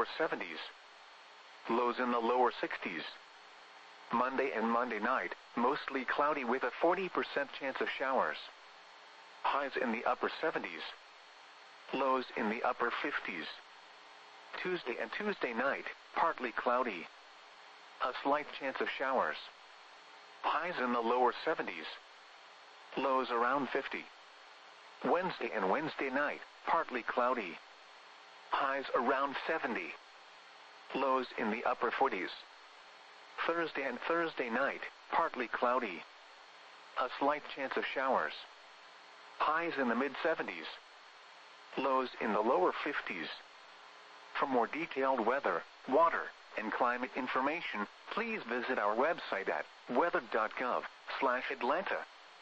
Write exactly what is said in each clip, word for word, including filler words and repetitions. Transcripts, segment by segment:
seventies. Lows in the lower sixties. Monday and Monday night, mostly cloudy with a forty percent chance of showers. Highs in the upper seventies. Lows in the upper fifties. Tuesday and Tuesday night, partly cloudy. A slight chance of showers. Highs in the lower seventies. Lows around fifty. Wednesday and Wednesday night, partly cloudy. Highs around seventy. Lows in the upper forties. Thursday and Thursday night, partly cloudy. A slight chance of showers. Highs in the mid seventies. Lows in the lower fifties. For more detailed weather, water, and climate information, please visit our website at weather dot gov slash Atlanta.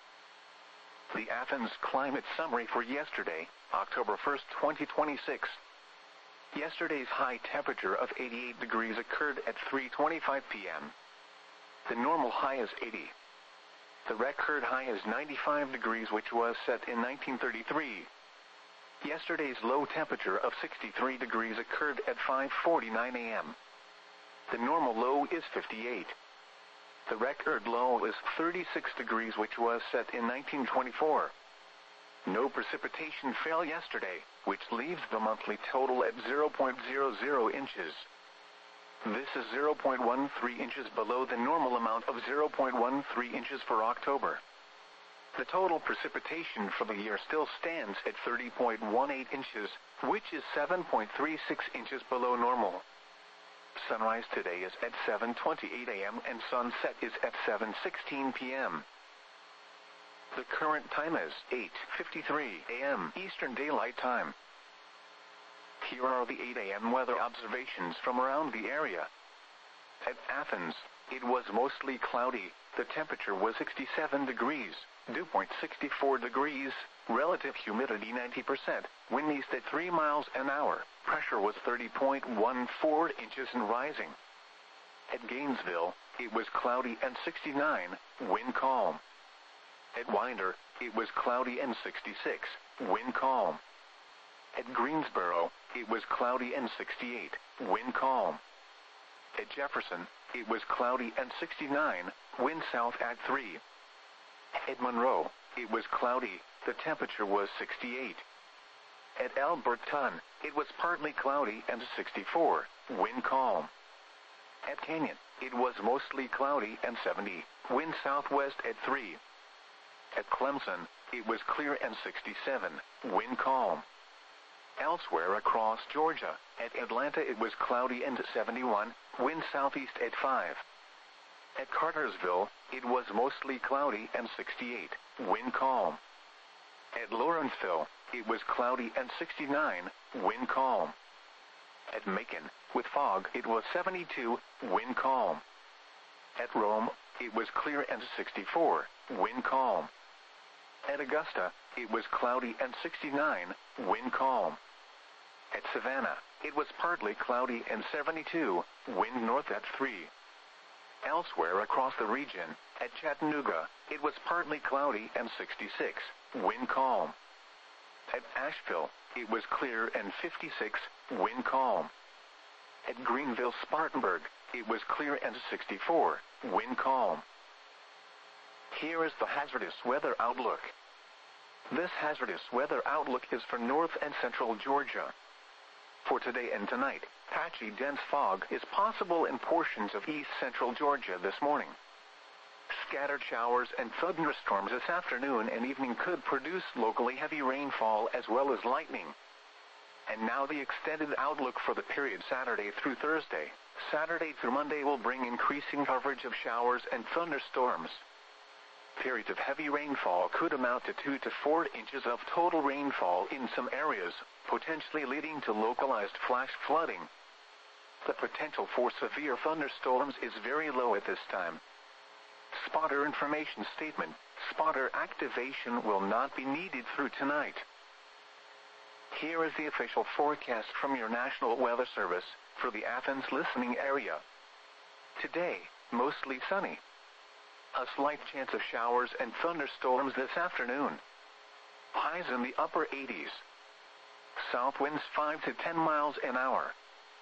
The Athens Climate Summary for yesterday, October first, twenty twenty-six. Yesterday's high temperature of eighty-eight degrees occurred at three twenty-five p m The normal high is eighty. The record high is ninety-five degrees, which was set in nineteen thirty-three. Yesterday's low temperature of sixty-three degrees occurred at five forty-nine a m The normal low is fifty-eight. The record low is thirty-six degrees, which was set in nineteen twenty-four. No precipitation fell yesterday, which leaves the monthly total at zero point zero zero inches. This is zero point one three inches below the normal amount of zero point one three inches for October. The total precipitation for the year still stands at thirty point one eight inches, which is seven point three six inches below normal. Sunrise today is at seven twenty-eight a m and sunset is at seven sixteen p m The current time is eight fifty-three a m Eastern Daylight Time. Here are the eight a m weather observations from around the area. At Athens, it was mostly cloudy. The temperature was sixty-seven degrees, dew point sixty-four degrees, relative humidity ninety percent, wind east at three miles an hour, pressure was thirty point one four inches and rising. At Gainesville, it was cloudy and sixty-nine, wind calm. At Winder, it was cloudy and sixty-six, wind calm. At Greensboro, it was cloudy and sixty-eight, wind calm. At Jefferson, it was cloudy and sixty-nine, wind south at three. At Monroe, it was cloudy, the temperature was sixty-eight. At Alberton, it was partly cloudy and sixty-four, wind calm. At Canyon, it was mostly cloudy and seventy, wind southwest at three. At Clemson, it was clear and sixty-seven, wind calm. Elsewhere across Georgia, at Atlanta it was cloudy and seventy-one, wind southeast at five. At Cartersville, it was mostly cloudy and sixty-eight, wind calm. At Lawrenceville, it was cloudy and sixty-nine, wind calm. At Macon, with fog, it was seventy-two, wind calm. At Rome, it was clear and sixty-four, wind calm. At Augusta, it was cloudy and sixty-nine, wind calm. At Savannah, it was partly cloudy and seventy-two, wind north at three. Elsewhere across the region, at Chattanooga, it was partly cloudy and sixty-six, wind calm. At Asheville, it was clear and fifty-six, wind calm. At Greenville-Spartanburg, it was clear and sixty-four, wind calm. Here is the hazardous weather outlook. This hazardous weather outlook is for north and central Georgia. For today and tonight, patchy dense fog is possible in portions of east central Georgia this morning. Scattered showers and thunderstorms this afternoon and evening could produce locally heavy rainfall as well as lightning. And now the extended outlook for the period Saturday through Thursday. Saturday through Monday will bring increasing coverage of showers and thunderstorms. Periods of heavy rainfall could amount to two to four inches of total rainfall in some areas, potentially leading to localized flash flooding. The potential for severe thunderstorms is very low at this time. Spotter information statement: spotter activation will not be needed through tonight. Here is the official forecast from your National Weather Service for the Athens listening area. Today, mostly sunny. A slight chance of showers and thunderstorms this afternoon. Highs in the upper eighties. South winds five to ten miles an hour.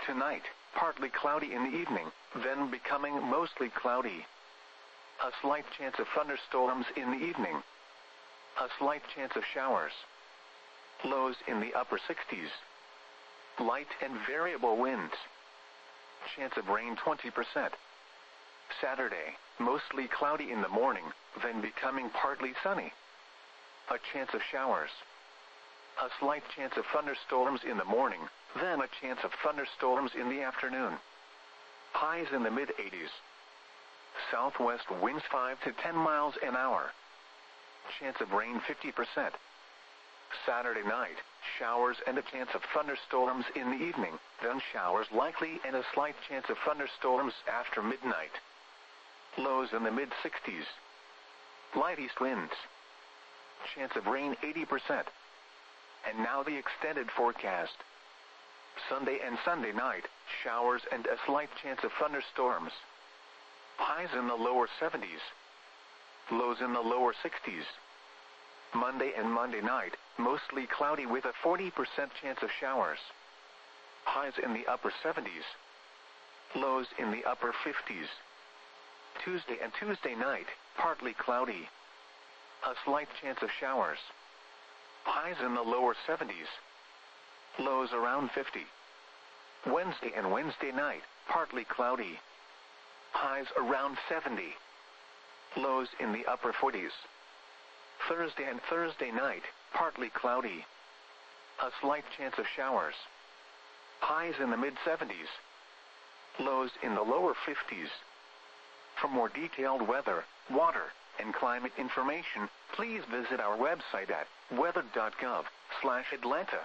Tonight, partly cloudy in the evening, then becoming mostly cloudy. A slight chance of thunderstorms in the evening. A slight chance of showers. Lows in the upper sixties. Light and variable winds. Chance of rain twenty percent. Saturday, mostly cloudy in the morning, then becoming partly sunny. A chance of showers. A slight chance of thunderstorms in the morning, then a chance of thunderstorms in the afternoon. Highs in the mid eighties. Southwest winds five to ten miles an hour. Chance of rain fifty percent. Saturday night, showers and a chance of thunderstorms in the evening, then showers likely and a slight chance of thunderstorms after midnight. Lows in the mid sixties. Light east winds. Chance of rain eighty percent. And now the extended forecast. Sunday and Sunday night, showers and a slight chance of thunderstorms. Highs in the lower seventies. Lows in the lower sixties. Monday and Monday night, mostly cloudy with a forty percent chance of showers. Highs in the upper seventies. Lows in the upper fifties. Tuesday and Tuesday night, partly cloudy. A slight chance of showers. Highs in the lower seventies. Lows around fifty. Wednesday and Wednesday night, partly cloudy. Highs around seventy. Lows in the upper forties. Thursday and Thursday night, partly cloudy. A slight chance of showers. Highs in the mid seventies. Lows in the lower fifties. For more detailed weather, water, and climate information, please visit our website at weather dot gov slash Atlanta.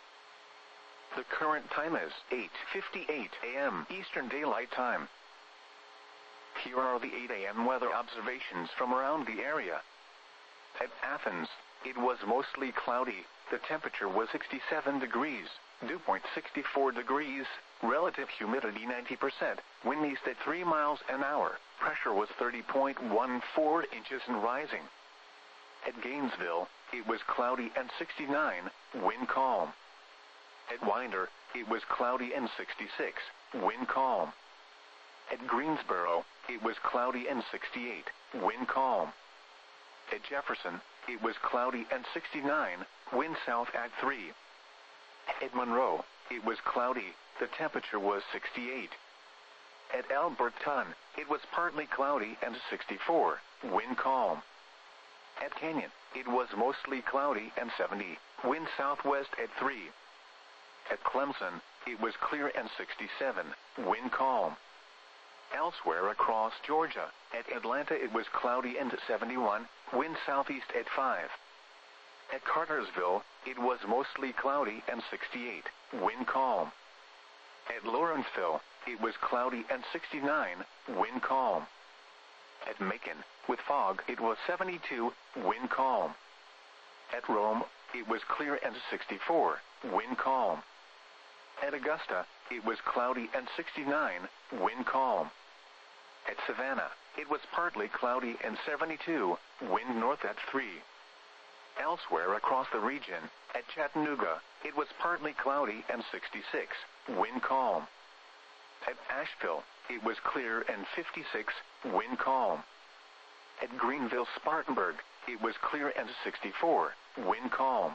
The current time is eight fifty-eight a m Eastern Daylight Time. Here are the eight a m weather observations from around the area. At Athens, it was mostly cloudy. The temperature was sixty-seven degrees, dew point sixty-four degrees, relative humidity ninety percent, wind east at three miles an hour, pressure was thirty point one four inches and rising. At Gainesville, it was cloudy and sixty-nine, wind calm. At Winder, it was cloudy and sixty-six, wind calm. At Greensboro, it was cloudy and sixty-eight, wind calm. At Jefferson, it was cloudy and sixty-nine, wind south at three. At Monroe, it was cloudy, the temperature was sixty-eight. At Alberton, it was partly cloudy and sixty-four, wind calm. At Canyon, it was mostly cloudy and seventy, wind southwest at three. At Clemson, it was clear and sixty-seven, wind calm. Elsewhere across Georgia, at Atlanta it was cloudy and seventy-one, wind southeast at five. At Cartersville, it was mostly cloudy and sixty-eight, wind calm. At Lawrenceville, it was cloudy and sixty-nine, wind calm. At Macon, with fog, it was seventy-two, wind calm. At Rome, it was clear and sixty-four, wind calm. At Augusta, it was cloudy and sixty-nine, wind calm. At Savannah, it was partly cloudy and seventy-two, wind north at three. Elsewhere across the region, at Chattanooga, it was partly cloudy and sixty-six, wind calm. At Asheville, it was clear and fifty-six, wind calm. At Greenville-Spartanburg, it was clear and sixty-four, wind calm.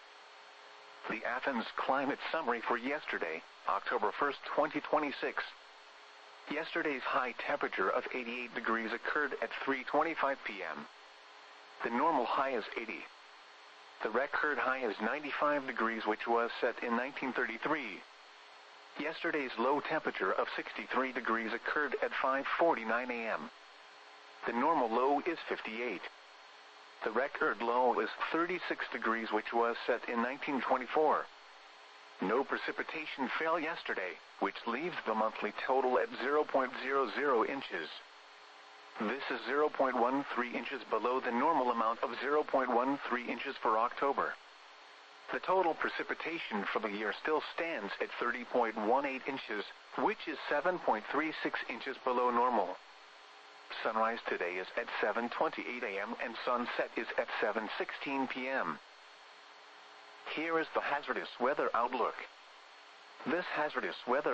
The Athens Climate Summary for yesterday, October first, twenty twenty-six. Yesterday's high temperature of eighty-eight degrees occurred at three twenty-five p m The normal high is eighty. The record high is ninety-five degrees, which was set in nineteen thirty-three. Yesterday's low temperature of sixty-three degrees occurred at five forty-nine a m The normal low is fifty-eight. The record low is thirty-six degrees, which was set in nineteen twenty-four. No precipitation fell yesterday, which leaves the monthly total at zero point zero zero inches. This is zero point one three inches below the normal amount of zero point one three inches for October. The total precipitation for the year still stands at thirty point one eight inches, which is seven point three six inches below normal. Sunrise today is at seven twenty-eight a m and sunset is at seven sixteen p m Here is the hazardous weather outlook. This hazardous weather